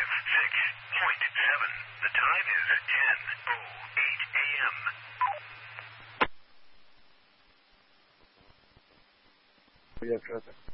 The time is 10:08 a.m. We have traffic.